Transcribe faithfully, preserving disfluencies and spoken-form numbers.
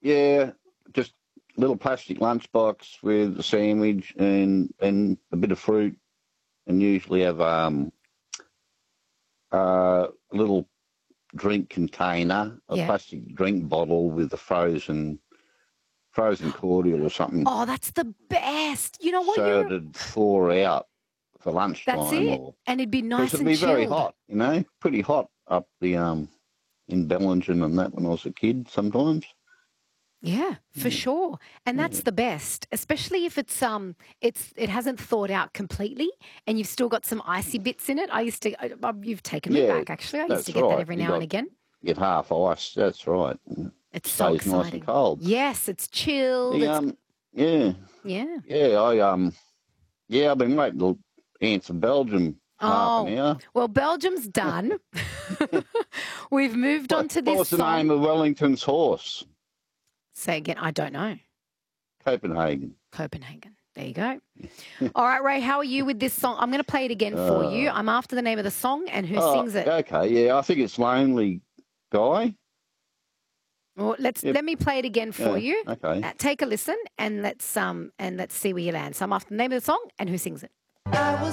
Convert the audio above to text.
yeah, just a little plastic lunchbox with a sandwich and and a bit of fruit, and usually have um uh, a little drink container, a Yeah. plastic drink bottle with a frozen frozen cordial or something, Oh, that's the best. You know what? so You're it'd thaw out for That's lunchtime, it. or And it'd be because nice it'd and be very chilled. hot, you know, pretty hot up the um in Bellingen and that when I was a kid. Sometimes, Yeah, for yeah, sure. And that's yeah, the best, especially if it's um it's it hasn't thawed out completely and you've still got some icy bits in it. I used to I, I- you've taken me yeah, back actually. I used to that's get that right. every You now and got again. get half ice. That's right. It's so Stays nice and exciting. cold. Yes, it's chilled. The It's um, yeah, yeah. yeah. I um, yeah. I've been waiting to answer Belgium half an Oh, hour. well, Belgium's done. We've moved on What, to what this was the name song. of Wellington's horse? Say again, I don't know. Copenhagen. Copenhagen. There you go. All right, Ray, how are you with this song? I'm going to play it again for you. Uh, I'm after the name of the song and who oh, sings it. okay. Yeah, I think it's Lonely Guy. Well, let's Yep. let me play it again for Yeah. you. Okay. Uh, take a listen and let's um and let's see where you land. So I'm after the name of the song and who sings it. I was